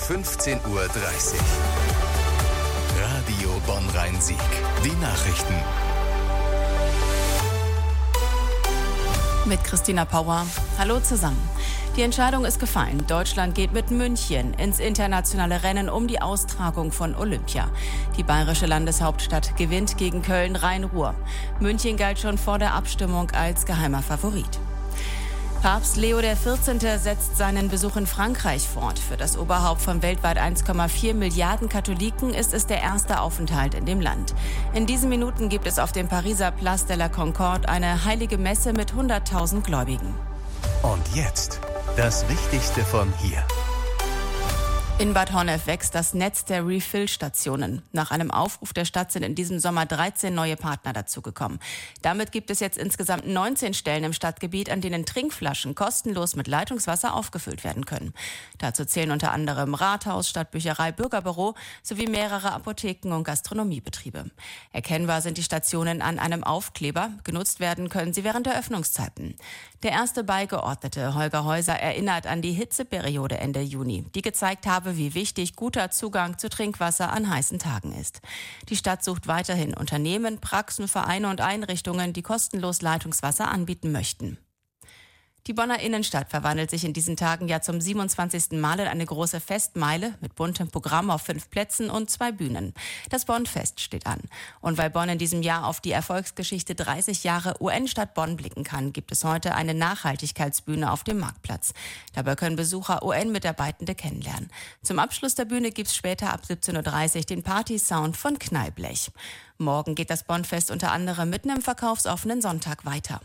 15:30 Uhr. Radio Bonn-Rhein-Sieg. Die Nachrichten. Mit Christina Pauer. Hallo zusammen. Die Entscheidung ist gefallen. Deutschland geht mit München ins internationale Rennen um die Austragung von Olympia. Die bayerische Landeshauptstadt gewinnt gegen Köln Rhein-Ruhr. München galt schon vor der Abstimmung als geheimer Favorit. Papst Leo XIV. Setzt seinen Besuch in Frankreich fort. Für das Oberhaupt von weltweit 1,4 Milliarden Katholiken ist es der erste Aufenthalt in dem Land. In diesen Minuten gibt es auf dem Pariser Place de la Concorde eine heilige Messe mit 100.000 Gläubigen. Und jetzt das Wichtigste von hier. In Bad Honnef wächst das Netz der Refill-Stationen. Nach einem Aufruf der Stadt sind in diesem Sommer 13 neue Partner dazugekommen. Damit gibt es jetzt insgesamt 19 Stellen im Stadtgebiet, an denen Trinkflaschen kostenlos mit Leitungswasser aufgefüllt werden können. Dazu zählen unter anderem Rathaus, Stadtbücherei, Bürgerbüro sowie mehrere Apotheken und Gastronomiebetriebe. Erkennbar sind die Stationen an einem Aufkleber. Genutzt werden können sie während der Öffnungszeiten. Der erste Beigeordnete, Holger Häuser, erinnert an die Hitzeperiode Ende Juni, die gezeigt habe, wie wichtig guter Zugang zu Trinkwasser an heißen Tagen ist. Die Stadt sucht weiterhin Unternehmen, Praxen, Vereine und Einrichtungen, die kostenlos Leitungswasser anbieten möchten. Die Bonner Innenstadt verwandelt sich in diesen Tagen ja zum 27. Mal in eine große Festmeile mit buntem Programm auf 5 Plätzen und 2 Bühnen. Das Bonn-Fest steht an. Und weil Bonn in diesem Jahr auf die Erfolgsgeschichte 30 Jahre UN-Stadt Bonn blicken kann, gibt es heute eine Nachhaltigkeitsbühne auf dem Marktplatz. Dabei können Besucher UN-Mitarbeitende kennenlernen. Zum Abschluss der Bühne gibt es später ab 17:30 Uhr den Party-Sound von Knallblech. Morgen geht das Bonn-Fest unter anderem mit einem verkaufsoffenen Sonntag weiter.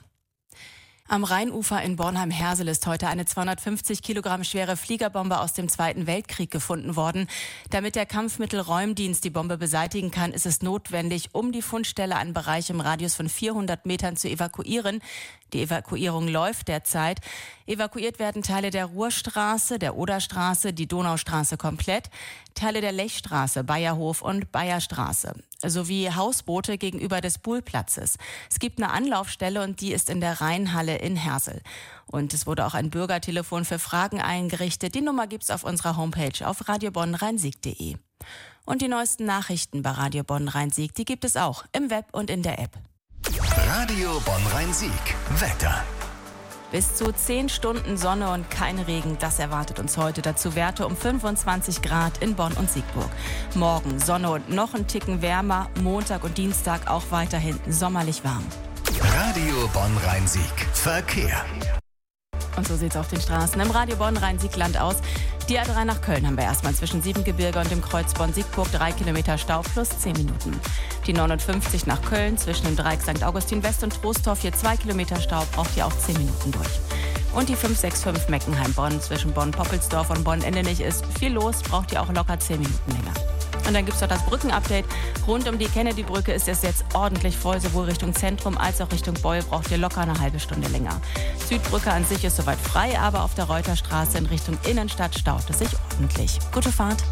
Am Rheinufer in Bornheim-Hersel ist heute eine 250 Kilogramm schwere Fliegerbombe aus dem Zweiten Weltkrieg gefunden worden. Damit der Kampfmittelräumdienst die Bombe beseitigen kann, ist es notwendig, um die Fundstelle einen Bereich im Radius von 400 Metern zu evakuieren. Die Evakuierung läuft derzeit. Evakuiert werden Teile der Ruhrstraße, der Oderstraße, die Donaustraße komplett, Teile der Lechstraße, Bayerhof und Bayerstraße, sowie Hausboote gegenüber des Buhlplatzes. Es gibt eine Anlaufstelle und die ist in der Rheinhalle in Hersel. Und es wurde auch ein Bürgertelefon für Fragen eingerichtet. Die Nummer gibt's auf unserer Homepage auf radiobonnrheinsieg.de. Und die neuesten Nachrichten bei Radio Bonn-Rhein-Sieg, die gibt es auch im Web und in der App. Radio Bonn-Rhein-Sieg. Wetter. Bis zu 10 Stunden Sonne und kein Regen, das erwartet uns heute. Dazu Werte um 25 Grad in Bonn und Siegburg. Morgen Sonne und noch ein Ticken wärmer. Montag und Dienstag auch weiterhin sommerlich warm. Radio Bonn-Rhein-Sieg. Verkehr. Und so sieht es auf den Straßen im Radio Bonn-Rhein-Sieg-Land aus. Die A3 nach Köln haben wir erstmal zwischen Siebengebirge und dem Kreuz Bonn-Siegburg 3 Kilometer Stau plus 10 Minuten. Die 59 nach Köln zwischen dem Dreieck St. Augustin West und Trostorf hier 2 Kilometer Stau, braucht ihr auch 10 Minuten durch. Und die 565 Meckenheim-Bonn zwischen Bonn-Poppelsdorf und Bonn-Endenich ist viel los, braucht ihr auch locker 10 Minuten länger. Und dann gibt es noch das Brückenupdate. Rund um die Kennedy-Brücke ist es jetzt ordentlich voll, sowohl Richtung Zentrum als auch Richtung Beul braucht ihr locker eine halbe Stunde länger. Südbrücke an sich ist soweit frei, aber auf der Reuterstraße in Richtung Innenstadt staut es sich ordentlich. Gute Fahrt.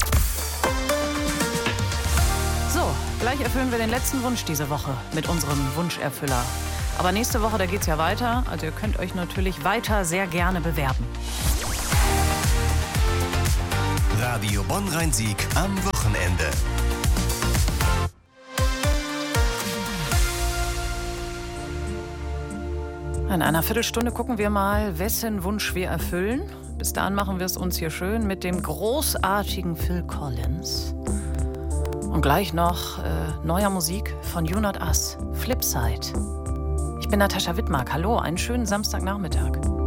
So, gleich erfüllen wir den letzten Wunsch diese Woche mit unserem Wunscherfüller. Aber nächste Woche, da geht's ja weiter. Also ihr könnt euch natürlich weiter sehr gerne bewerben. Radio Bonn-Rhein-Sieg am Wochenende. In einer Viertelstunde gucken wir mal, wessen Wunsch wir erfüllen. Bis dahin machen wir es uns hier schön mit dem großartigen Phil Collins. Und gleich noch neuer Musik von You Not Us, Flipside. Ich bin Natascha Wittmark. Hallo, einen schönen Samstagnachmittag.